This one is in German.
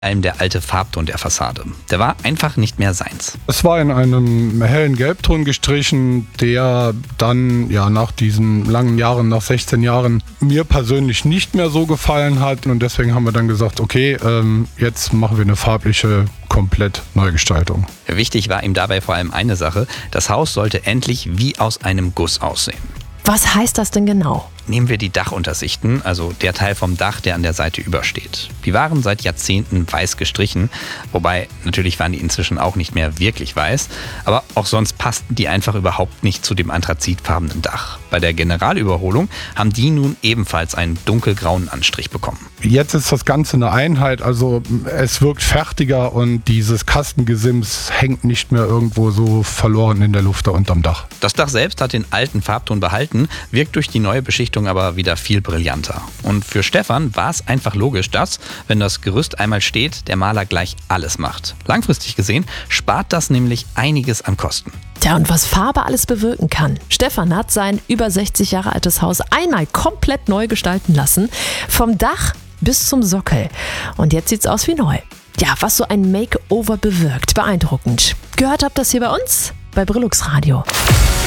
allem der alte Farbton der Fassade. Der war einfach nicht mehr seins. Es war in einem hellen Gelbton gestrichen, der dann nach diesen langen Jahren, nach 16 Jahren, mir persönlich nicht mehr so gefallen hat. Und deswegen haben wir dann gesagt, okay, jetzt machen wir eine farbliche komplett Neugestaltung. Wichtig war ihm dabei vor allem eine Sache: Das Haus sollte endlich wie aus einem Guss aussehen. Was heißt das denn genau? Nehmen wir die Dachuntersichten, also der Teil vom Dach, der an der Seite übersteht. Die waren seit Jahrzehnten weiß gestrichen, wobei natürlich waren die inzwischen auch nicht mehr wirklich weiß, aber auch sonst passten die einfach überhaupt nicht zu dem anthrazitfarbenen Dach. Bei der Generalüberholung haben die nun ebenfalls einen dunkelgrauen Anstrich bekommen. Jetzt ist das Ganze eine Einheit, also es wirkt fertiger und dieses Kastengesims hängt nicht mehr irgendwo so verloren in der Luft da unterm Dach. Das Dach selbst hat den alten Farbton behalten, wirkt durch die neue Beschichtung aber wieder viel brillanter. Und für Stefan war es einfach logisch, dass, wenn das Gerüst einmal steht, der Maler gleich alles macht. Langfristig gesehen spart das nämlich einiges an Kosten. Tja, und was Farbe alles bewirken kann. Stefan hat sein über 60 Jahre altes Haus einmal komplett neu gestalten lassen. Vom Dach bis zum Sockel. Und jetzt sieht's aus wie neu. Ja, was so ein Makeover bewirkt. Beeindruckend. Gehört habt das hier bei uns? Bei Brillux Radio.